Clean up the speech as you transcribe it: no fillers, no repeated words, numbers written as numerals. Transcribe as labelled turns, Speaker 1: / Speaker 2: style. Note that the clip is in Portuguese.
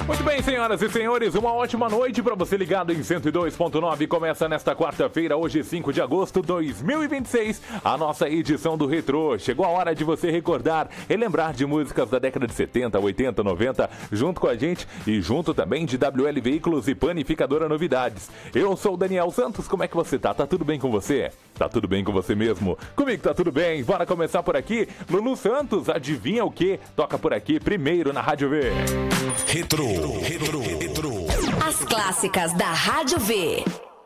Speaker 1: Muito bem, senhoras e senhores, uma ótima noite para você ligado em 102.9. Começa nesta quarta-feira, hoje 5 de agosto de 2026, a nossa edição do Retrô. Chegou a hora de você recordar e lembrar de músicas da década de 70, 80, 90, junto com a gente e junto também de WL Veículos e Panificadora Novidades. Eu sou o Daniel Santos, como é que você tá? Tá tudo bem com você? Tá tudo bem com você mesmo? Comigo tá tudo bem, bora começar por aqui. Lulu Santos, adivinha o que? Toca por aqui primeiro na Rádio V.
Speaker 2: Retrô. As clássicas da Rádio V.